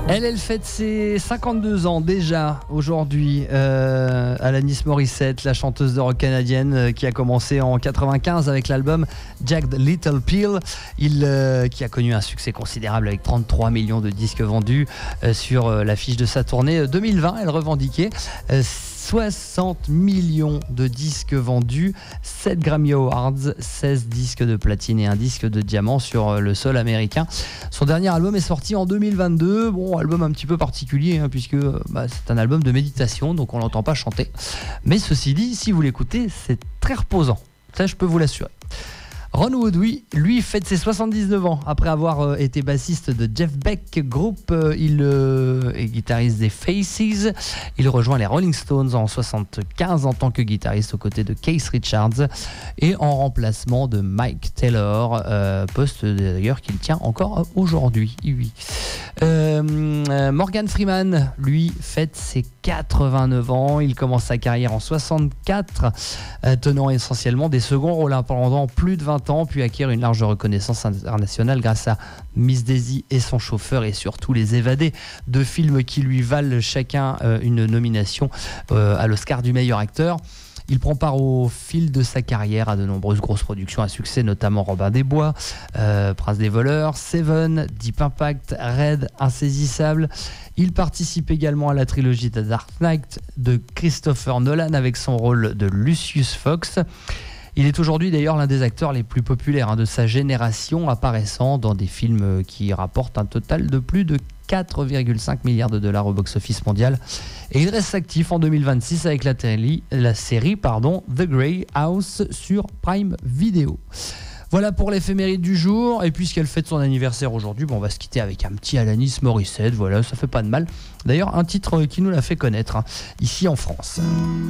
Elle fête ses 52 ans déjà aujourd'hui. Alanis Morissette, la chanteuse de rock canadienne qui a commencé en 95 avec l'album Jagged Little Pill, qui a connu un succès considérable avec 33 millions de disques vendus sur l'affiche de sa tournée 2020. Elle revendiquait 60 millions de disques vendus, 7 Grammy Awards, 16 disques de platine et un disque de diamant sur le sol américain. Son dernier album est sorti en 2022. Bon, album un petit peu particulier puisque c'est un album de méditation, donc on l'entend pas chanter. Mais ceci dit, si vous l'écoutez, c'est très reposant. Ça, je peux vous l'assurer. Ron Wood, lui fête ses 79 ans. Après avoir été bassiste de Jeff Beck Group, il est guitariste des Faces. Il rejoint les Rolling Stones en 75 en tant que guitariste aux côtés de Keith Richards et en remplacement de Mike Taylor, poste d'ailleurs qu'il tient encore aujourd'hui. Oui. Morgan Freeman, lui, fête ses 89 ans. Il commence sa carrière en 64, tenant essentiellement des seconds rôles pendant plus de 20 ans, puis acquiert une large reconnaissance internationale grâce à Miss Daisy et son chauffeur et surtout Les Évadés, deux films qui lui valent chacun une nomination à l'Oscar du meilleur acteur. Il prend part au fil de sa carrière à de nombreuses grosses productions à succès, notamment Robin des Bois, Prince des voleurs, Seven, Deep Impact, Red, Insaisissable. Il participe également à la trilogie The Dark Knight de Christopher Nolan avec son rôle de Lucius Fox. Il est aujourd'hui d'ailleurs l'un des acteurs les plus populaires de sa génération, apparaissant dans des films qui rapportent un total de plus de 4,5 milliards de dollars au box-office mondial. Et il reste actif en 2026 avec la série The Grey House sur Prime Video. Voilà pour l'éphéméride du jour. Et puisqu'elle fête son anniversaire aujourd'hui, on va se quitter avec un petit Alanis Morissette. Voilà, ça fait pas de mal. D'ailleurs, un titre qui nous l'a fait connaître ici en France.